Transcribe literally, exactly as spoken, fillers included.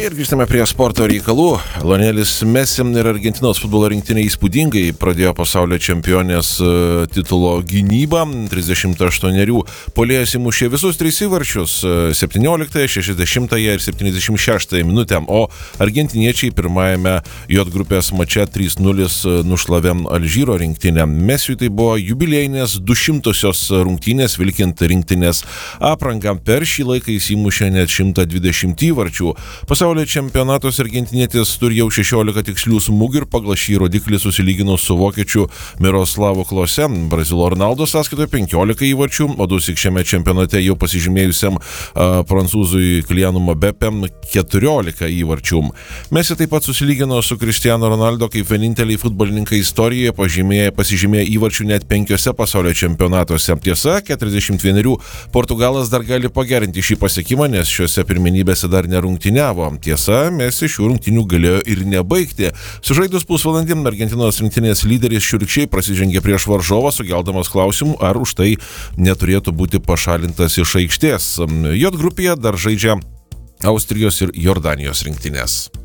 Ir grįžtame prie sporto reikalų. Lionelis Messi ir Argentinos futbolo rinktinė įspūdingai pradėjo pasaulio čempionės titulo gynybą. trisdešimt aštuonerių puolėjas įmušė visus tris įvarčius - septynioliktąją, šešiasdešimtąją ir septyniasdešimt šeštąją minutę, o argentiniečiai pirmajame J grupės mače trys nulis nušlavė Alžyro rinktinę. Messiui tai buvo jubiliejinės dušimtosios rungtynės vilkint rinktinės aprangą. Per šį laiką jis įmušė net šimtą dvidešimt įvarčių. Pasaulio čempionatos argentinietis turi jau šešiolika tikslių smūgių ir pagal šį rodiklį susilygino su vokiečiu Miroslavu Klose. Brazilo Ronaldo sąskaitoje penkiolika įvarčių, o dusyk šiame čempionate jau pasižymėjusiam a, prancūzui Kylianu Mbappé keturiolika įvarčių. Messi taip pat susilygino su Cristiano Ronaldo kaip vieninteliai futbolininkai istorijoje pažymėję, pasižymėję įvarčių net penkiose pasaulio čempionatuose. Tiesa, keturiasdešimt vienerių Portugalas dar gali pagerinti šį pasiekimą, nes šiuose pirmenybėse dar nerungtyniavo. Tiesa, Messi šių rungtynių galėjo ir nebaigti. Sužaidus pusvalandį Argentinos rinktinės lyderis šiurkščiai prasižengė prieš varžovą, sukeldamas klausimų, ar už tai neturėtų būti pašalintas iš aikštės. J grupėje dar žaidžia Austrijos ir Jordanijos rinktinės.